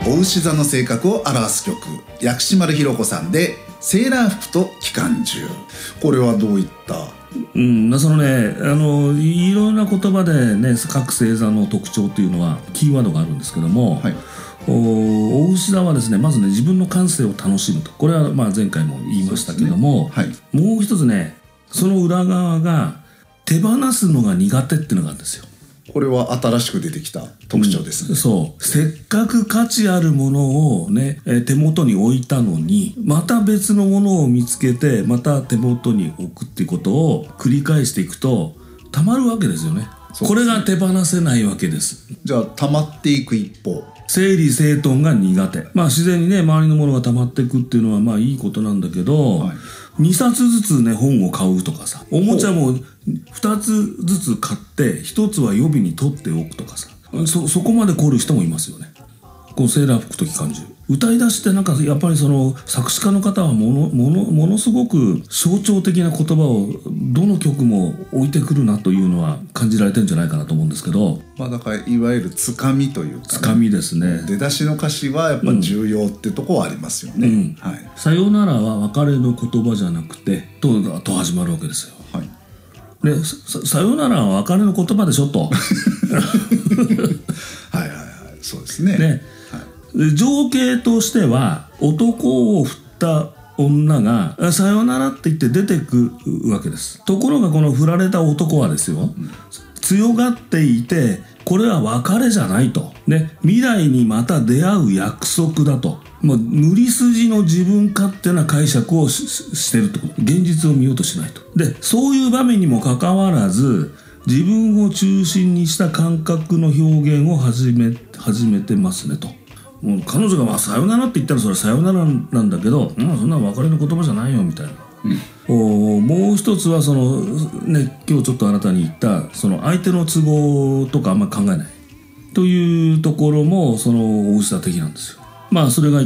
牡牛座の性格を表す曲、薬師丸ひろ子さんでセーラー服と機関銃。これはどういったそのね、いろんな言葉でね、各星座の特徴というのはキーワードがあるんですけども、はい、牡牛座はですね、まずね、自分の感性を楽しむと。これはまあ前回も言いましたけども、はい、もう一つね、その裏側が手放すのが苦手っていうのがあるんですよ。 これは新しく出てきた特徴ですね。 そう。せっかく価値あるものをね、手元に置いたのに、また別のものを見つけて、また手元に置くっていうことを繰り返していくと、たまるわけですよね。これが手放せないわけです。 じゃあ、溜まっていく一方。 整理整頓が苦手。まあ自然にね、周りのものが溜まっていくっていうのはまあいいことなんだけど、はい、2冊ずつね、本を買うとかさ、おもちゃも2つずつ買って1つは予備に取っておくとかさ、そこまで凝る人もいますよね。このセーラー服と機関銃、歌い出してなんかやっぱりその作詞家の方はものすごく象徴的な言葉をどの曲も置いてくるなというのは感じられてるんじゃないかなと思うんですけど、 まあだからいわゆるつかみというか、ね、 つかみですね。 出だしの歌詞はやっぱ重要ってとこはありますよね、はい、 さよならは別れの言葉じゃなくてと始まるわけですよ。はい、で さよならは別れの言葉でしょとはいはいはい、そうですね。 情景としては男を振った女がさよならって言って出てくわけです。ところがこの振られた男はですよ、強がっていて、これは別れじゃないと、ね、未来にまた出会う約束だと、もう無理筋の自分勝手な解釈をしてるってこと。現実を見ようとしないと。で、そういう場面にもかかわらず自分を中心にした感覚の表現を始めてますねと。もう彼女がさよならって言ったらそれはさよならなんだけど、そんな別れの言葉じゃないよみたいな、もう一つはその、ね、今日ちょっとあなたに言ったその相手の都合とかあんまり考えないというところもその大牛座的なんですよ。まあそれが